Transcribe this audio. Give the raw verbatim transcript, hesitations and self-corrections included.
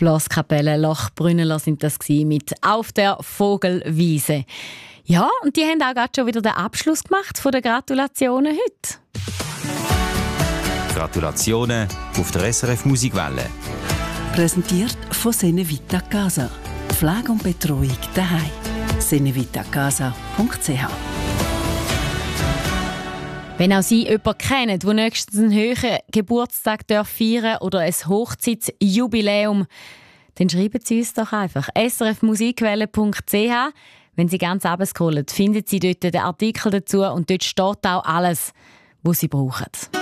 Blaskapelle Lachbrünneler sind das gewesen, mit «Auf der Vogelwiese». Ja, und die haben auch gerade schon wieder den Abschluss gemacht von den Gratulationen heute. Gratulationen auf der S R F Musikwelle. Präsentiert von Senevita Casa. Pflege und Betreuung daheim. senevitacasa punkt c h. Wenn auch Sie jemanden kennen, der nächstens einen höheren Geburtstag feiern darf oder ein Hochzeitsjubiläum, dann schreiben Sie uns doch einfach s r f musikwelle punkt c h. Wenn Sie ganz runterscrollen, finden Sie dort den Artikel dazu und dort steht auch alles, was Sie brauchen.